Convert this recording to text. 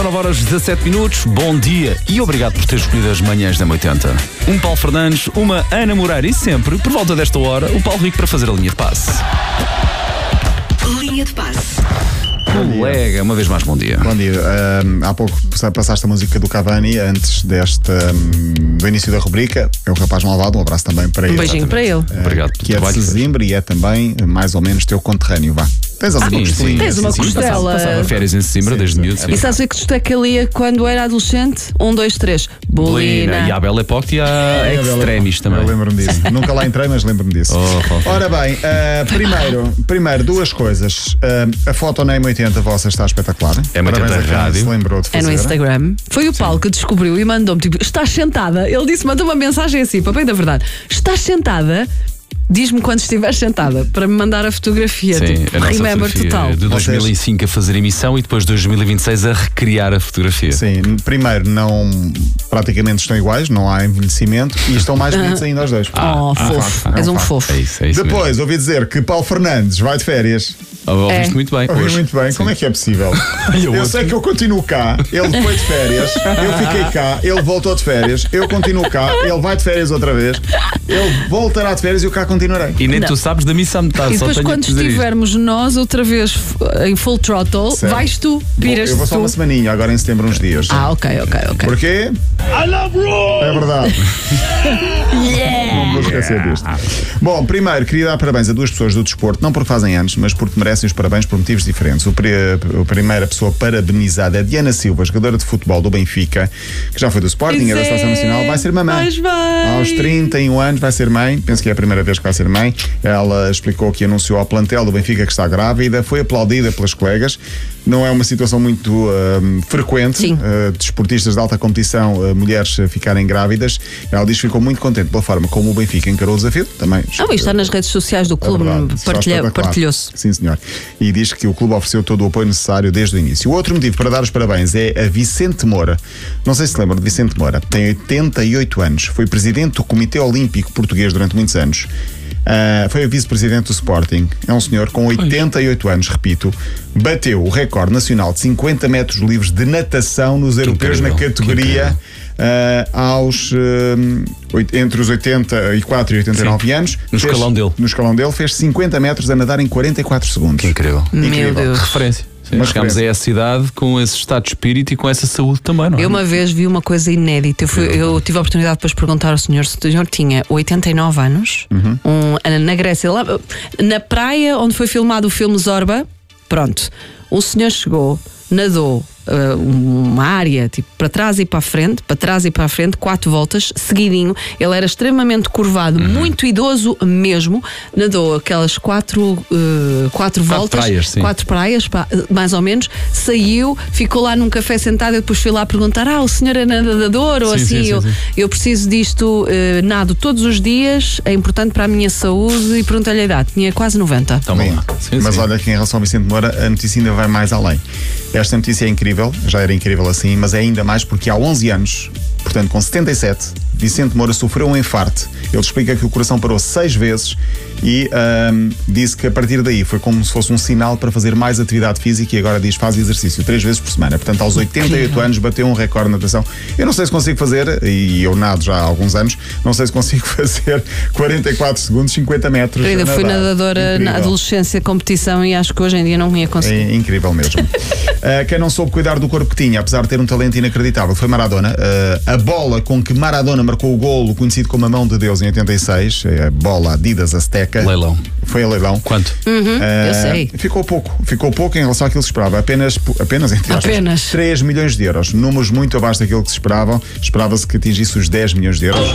9h17. Bom dia e obrigado por ter escolhido as manhãs da 80. Um Paulo Fernandes, uma Ana Moreira e sempre, por volta desta hora, o Paulo Rico para fazer a linha de passe. Linha de passe. Colega, uma vez mais, bom dia. Bom dia. Há pouco passaste a música do Cavani antes do início da rubrica. É o rapaz malvado, um abraço também para ele. Um beijinho para ele. Obrigado pelo Que é de trabalho. Sesimbra e é também mais ou menos teu conterrâneo, vá. Tens alguma costelinha? Tens uma costela. Passava férias em Sesimbra desde miúdo. E sabes o que isto é que ele ia quando era adolescente? 1, 2, 3. Bolina. E a Belle Époque e a Extremis também. Eu lembro-me disso. Nunca lá entrei, mas lembro-me disso. Ora bem, primeiro duas coisas. A foto na M80 vossa está espetacular. É uma Parabéns a quem rádio. se lembrou de É fazer. no Instagram. Foi o Paulo que descobriu e mandou-me tipo, estás sentada? Ele mandou uma mensagem assim, para bem da verdade. Estás sentada? Diz-me quando estiveres sentada para me mandar a fotografia. Sim, tipo, a nossa remember fotografia total. de 2005 a fazer emissão e depois de 2026 a recriar a fotografia. Sim, primeiro praticamente estão iguais, não há envelhecimento e estão mais bonitos ainda os dois. Fofo. És um fofo. É isso Depois ouvi dizer que Paulo Fernandes vai de férias. Ouviste muito bem Ouvi hoje. muito bem, como é que é possível? Eu sei que eu continuo cá, ele foi de férias, eu fiquei cá, ele voltou de férias, eu continuo cá, ele vai de férias outra vez, ele voltará de férias e eu cá continuarei. E nem Não. tu sabes da missa a metade. E só depois tenho quando que dizer isto. estivermos nós outra vez em full throttle, Certo. vais tu, piras Eu vou só tu. uma semaninha, agora em setembro uns dias. Ok. Porquê? I love Rome! É verdade. Não vou esquecer disto. Bom, primeiro queria dar parabéns a duas pessoas do desporto, não porque fazem anos, mas porque merecem os parabéns por motivos diferentes. A primeira pessoa parabenizada é Diana Silva, jogadora de futebol do Benfica, que já foi do Sporting, é da Seleção Nacional, vai ser mamãe. Mas vai. Aos 31 anos vai ser mãe, penso que é a primeira vez que vai ser mãe. Ela explicou que anunciou ao plantel do Benfica que está grávida, foi aplaudida pelas colegas. Não é uma situação muito frequente, Sim. desportistas de alta competição, mulheres ficarem grávidas. Ela diz que ficou muito contente pela forma como o Benfica encarou o desafio. Também E está nas redes sociais do clube, partilhou-se. Sim, senhor. E diz que o clube ofereceu todo o apoio necessário desde o início. O outro motivo para dar os parabéns é a Vicente Moura. Não sei se se lembram de Vicente Moura. Tem 88 anos. Foi presidente do Comitê Olímpico Português durante muitos anos. Foi a vice-presidente do Sporting. É um senhor com 88 anos, repito. Bateu o recorde nacional de 50 metros livres de natação nos europeus na categoria entre os 84 e 89 anos. No escalão dele. No escalão dele fez 50 metros a nadar em 44 segundos. Que incrível. Meu Deus. Referência. Sim, Uma chegámos a essa idade com esse estado de espírito e com essa saúde também, não é? Eu uma vez vi uma coisa inédita. Eu tive a oportunidade depois de perguntar ao senhor se o senhor tinha 89 anos, na Grécia, lá, na praia onde foi filmado o filme Zorba. Pronto, o senhor chegou, nadou uma área tipo para trás e para a frente, 4 voltas, seguidinho. Ele era extremamente curvado, muito idoso mesmo. Nadou aquelas 4 voltas, praias, sim. 4 praias, mais ou menos. Saiu, ficou lá num café sentado. Eu depois fui lá perguntar: o senhor é nadador? Ou Sim, assim, sim. eu preciso disto, nado todos os dias, é importante para a minha saúde. E perguntei-lhe a idade, tinha quase 90. Toma lá. Sim, Mas sim. olha que em relação ao Vicente Moura, a notícia ainda vai mais além. Esta notícia é incrível, já era incrível assim, mas é ainda mais porque há 11 anos, portanto com 77, Vicente Moura sofreu um infarto. Ele explica que o coração parou 6 vezes e disse que a partir daí foi como se fosse um sinal para fazer mais atividade física e agora diz faz exercício 3 vezes por semana. Portanto, aos 88 anos bateu um recorde de natação. Eu não sei se consigo fazer, e eu nado já há alguns anos, não sei se consigo fazer 44 segundos, 50 metros. Eu ainda fui nadadora Incrível. na adolescência, competição, e acho que hoje em dia não ia conseguir. É incrível mesmo. Quem não soube cuidar do corpo que tinha, apesar de ter um talento inacreditável, foi Maradona. A bola com que Maradona marcou o golo, conhecido como a mão de Deus em 86, a bola Adidas Azteca. Leilão. Foi a leilão. Quanto? Eu sei. Ficou pouco em relação àquilo que se esperava. Apenas entre aspas, Apenas. 3 milhões de euros. Números muito abaixo daquilo que se esperavam. Esperava-se que atingisse os 10 milhões de euros.